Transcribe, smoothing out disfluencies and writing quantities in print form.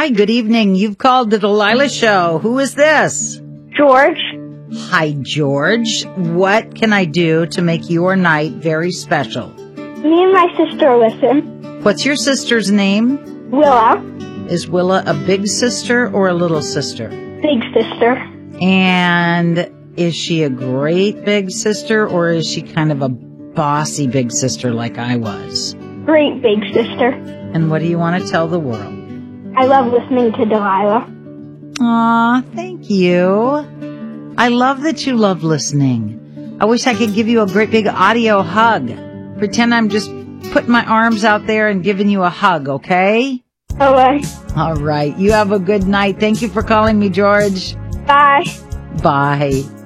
Hi, good evening. You've called the Delilah Show. Who is this? George. Hi, George. What can I do to make your night very special? Me and my sister listen. What's your sister's name? Willa. Is Willa a big sister or a little sister? Big sister. And is she a great big sister or is she kind of a bossy big sister like I was? Great big sister. And what do you want to tell the world? I love listening to Delilah. Aw, thank you. I love that you love listening. I wish I could give you a great big audio hug. Pretend I'm just putting my arms out there and giving you a hug, okay? Okay. All right. You have a good night. Thank you for calling me, George. Bye. Bye.